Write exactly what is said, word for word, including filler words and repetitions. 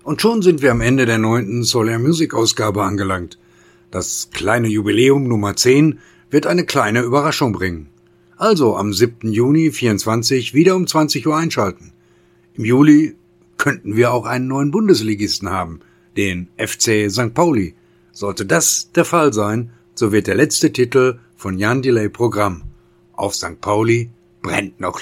Und schon sind wir am Ende der neunten Solar Music Ausgabe angelangt. Das kleine Jubiläum Nummer zehn wird eine kleine Überraschung bringen. Also am siebten Juni vierundzwanzig wieder um zwanzig Uhr einschalten. Im Juli könnten wir auch einen neuen Bundesligisten haben, den F C Sankt Pauli. Sollte das der Fall sein, so wird der letzte Titel von Jan Delay Programm. Auf Sankt Pauli brennt noch